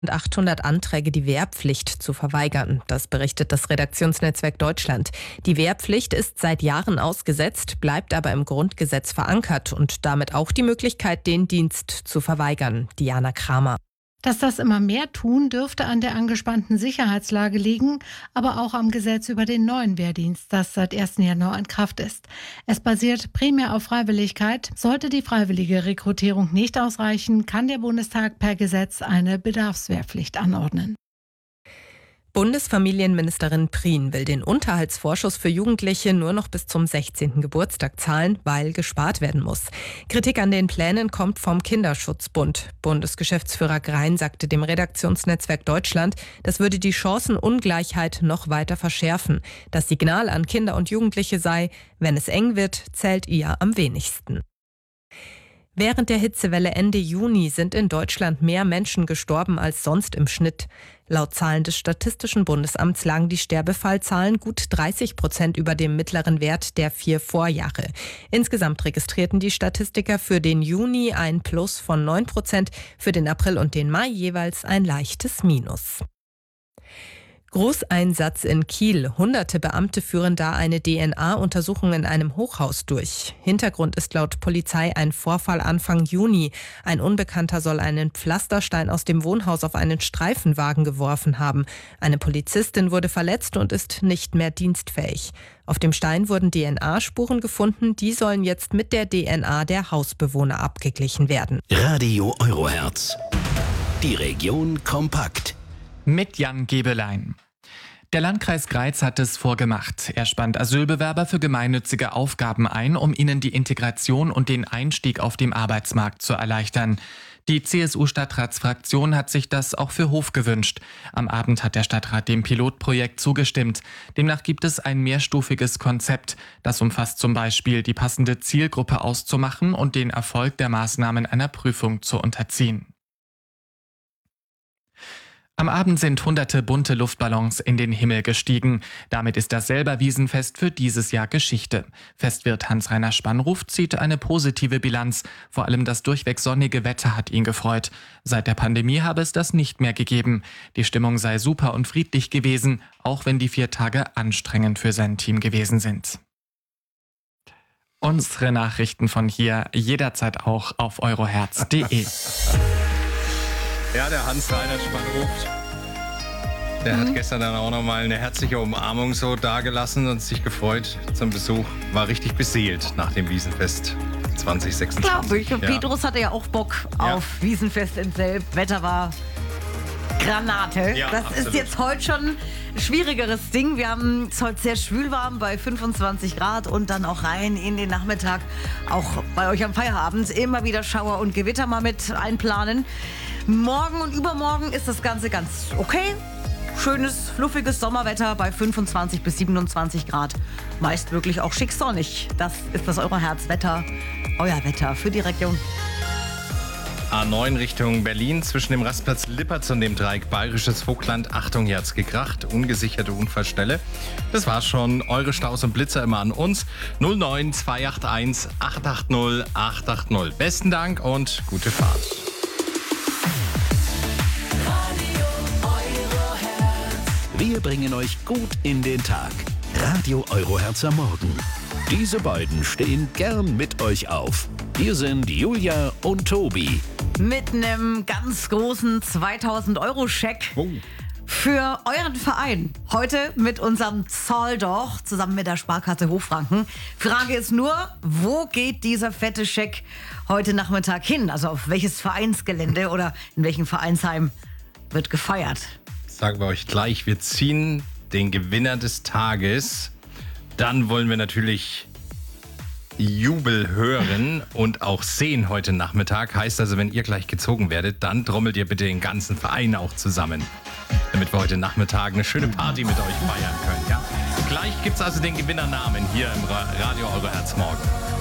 800 Anträge, die Wehrpflicht zu verweigern. Das berichtet das Redaktionsnetzwerk Deutschland. Die Wehrpflicht ist seit Jahren ausgesetzt, bleibt aber im Grundgesetz verankert und damit auch die Möglichkeit, den Dienst zu verweigern. Diana Kramer. Dass das immer mehr tun, dürfte an der angespannten Sicherheitslage liegen, aber auch am Gesetz über den neuen Wehrdienst, das seit 1. Januar in Kraft ist. Es basiert primär auf Freiwilligkeit. Sollte die freiwillige Rekrutierung nicht ausreichen, kann der Bundestag per Gesetz eine Bedarfswehrpflicht anordnen. Bundesfamilienministerin Prien will den Unterhaltsvorschuss für Jugendliche nur noch bis zum 16. Geburtstag zahlen, weil gespart werden muss. Kritik an den Plänen kommt vom Kinderschutzbund. Bundesgeschäftsführer Grein sagte dem Redaktionsnetzwerk Deutschland, das würde die Chancenungleichheit noch weiter verschärfen. Das Signal an Kinder und Jugendliche sei, wenn es eng wird, zählt ihr am wenigsten. Während der Hitzewelle Ende Juni sind in Deutschland mehr Menschen gestorben als sonst im Schnitt. Laut Zahlen des Statistischen Bundesamts lagen die Sterbefallzahlen gut 30% über dem mittleren Wert der 4 Vorjahre. Insgesamt registrierten die Statistiker für den Juni ein Plus von 9%, für den April und den Mai jeweils ein leichtes Minus. Großeinsatz in Kiel. Hunderte Beamte führen da eine DNA-Untersuchung in einem Hochhaus durch. Hintergrund ist laut Polizei ein Vorfall Anfang Juni. Ein Unbekannter soll einen Pflasterstein aus dem Wohnhaus auf einen Streifenwagen geworfen haben. Eine Polizistin wurde verletzt und ist nicht mehr dienstfähig. Auf dem Stein wurden DNA-Spuren gefunden. Die sollen jetzt mit der DNA der Hausbewohner abgeglichen werden. Radio Eurohertz. Die Region kompakt. Mit Jan Gebelein. Der Landkreis Greiz hat es vorgemacht. Er spannt Asylbewerber für gemeinnützige Aufgaben ein, um ihnen die Integration und den Einstieg auf dem Arbeitsmarkt zu erleichtern. Die CSU-Stadtratsfraktion hat sich das auch für Hof gewünscht. Am Abend hat der Stadtrat dem Pilotprojekt zugestimmt. Demnach gibt es ein mehrstufiges Konzept. Das umfasst zum Beispiel, die passende Zielgruppe auszumachen und den Erfolg der Maßnahmen einer Prüfung zu unterziehen. Am Abend sind hunderte bunte Luftballons in den Himmel gestiegen. Damit ist das Selber-Wiesenfest für dieses Jahr Geschichte. Festwirt Hans-Rainer Spannruf zieht eine positive Bilanz. Vor allem das durchweg sonnige Wetter hat ihn gefreut. Seit der Pandemie habe es das nicht mehr gegeben. Die Stimmung sei super und friedlich gewesen, auch wenn die 4 Tage anstrengend für sein Team gewesen sind. Unsere Nachrichten von hier jederzeit auch auf eurohertz.de. Ja, der Hans-Rainer Spannruf, der hat gestern dann auch nochmal eine herzliche Umarmung so dagelassen und sich gefreut zum Besuch. War richtig beseelt nach dem Wiesenfest 2026. Glaube ich. Und Petrus hatte ja auch Bock auf Wiesenfest in Selb. Wetter war Granate. Ja, das absolut. ist jetzt heute schon ein schwierigeres Ding. Wir haben es heute sehr schwül warm bei 25 Grad und dann auch rein in den Nachmittag. Auch bei euch am Feierabend immer wieder Schauer und Gewitter mal mit einplanen. Morgen und übermorgen ist das Ganze ganz okay. Schönes, fluffiges Sommerwetter bei 25 bis 27 Grad. Meist wirklich auch schick sonnig. Das ist das Eurohertz-Wetter, euer Wetter für die Region. A9 Richtung Berlin zwischen dem Rastplatz Lippertz und dem Dreieck Bayerisches Vogtland. Achtung, hier hat's gekracht. Ungesicherte Unfallstelle. Das war's schon. Eure Staus und Blitzer immer an uns. 09 281 880 880. Besten Dank und gute Fahrt. Wir bringen euch gut in den Tag. Radio Eurohertz am Morgen. Diese beiden stehen gern mit euch auf. Hier sind Julia und Tobi. Mit einem ganz großen 2000-Euro-Scheck für euren Verein. Heute mit unserem Zahl doch, zusammen mit der Sparkasse Hochfranken. Frage ist nur, wo geht dieser fette Scheck heute Nachmittag hin? Also auf welches Vereinsgelände oder in welchem Vereinsheim wird gefeiert? Sagen wir euch gleich, wir ziehen den Gewinner des Tages. Dann wollen wir natürlich Jubel hören und auch sehen heute Nachmittag. Heißt also, wenn ihr gleich gezogen werdet, dann trommelt ihr bitte den ganzen Verein auch zusammen, damit wir heute Nachmittag eine schöne Party mit euch feiern können. Ja? Gleich gibt es also den Gewinnernamen hier im Radio Eurohertz morgen.